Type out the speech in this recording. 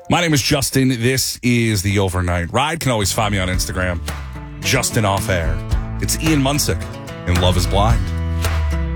My name is Justin. This is the Overnight Ride. Can always find me on Instagram, Justin Off Air. It's Ian Munsick in Love is Blind.